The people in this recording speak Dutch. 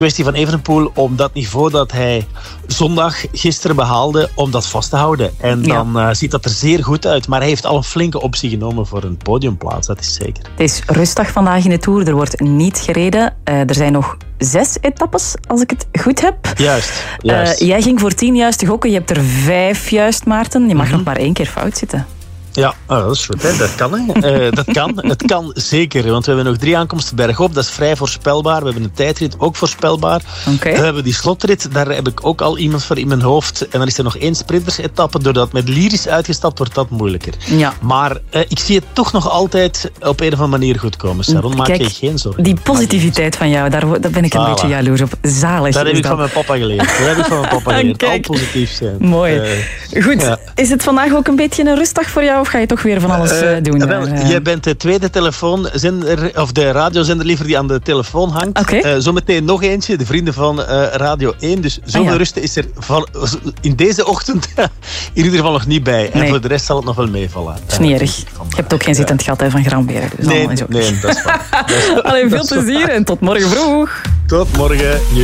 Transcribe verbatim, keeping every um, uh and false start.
kwestie van Evenepoel om dat niveau dat hij zondag gisteren behaalde, om dat vast te houden. En dan ja. uh, ziet dat er zeer goed uit. Maar hij heeft al een flinke optie genomen voor een podiumplaats, dat is zeker. Het is rustig vandaag in de Tour, er wordt niet gereden. Uh, er zijn nog zes etappes, als ik het goed heb. Juist. juist. Uh, jij ging voor tien juiste gokken, je hebt er vijf juist, Maarten. Je mag mm-hmm. nog maar één keer fout zitten. Ja, oh, dat is goed. Hè. Dat kan. Hè. Uh, dat kan. Het kan zeker. Want we hebben nog drie aankomsten bergop. Dat is vrij voorspelbaar. We hebben een tijdrit, ook voorspelbaar. Okay. We hebben die slotrit. Daar heb ik ook al iemand voor in mijn hoofd. En dan is er nog één sprintersetappe. Doordat met Liris uitgestapt wordt dat moeilijker. Ja. Maar uh, ik zie het toch nog altijd op een of andere manier goed komen. Sharon, maak Kijk, je geen zorgen. Die positiviteit van jou, daar, daar ben ik een voilà. beetje jaloers op. Zalig. Dat heb ik dat. van mijn papa geleerd. Dat heb ik van mijn papa geleerd. Al positief zijn. Mooi. Uh, goed. Ja. Is het vandaag ook een beetje een rustdag voor jou? Of ga je toch weer van alles Uh, doen. Wel, uh, jij bent de tweede telefoonzender, of de radiozender liever, die aan de telefoon hangt. Okay. Uh, zometeen nog eentje, de vrienden van uh, Radio één. Dus zoveel ah, ja. rusten is er van, in deze ochtend in ieder geval nog niet bij. En nee. voor de rest zal het nog wel meevallen. Dat is niet erg. Je hebt ook geen zittend gat van Gramberen. Dus nee, nee, dat is waar. Allee, veel plezier en tot morgen vroeg. Tot morgen.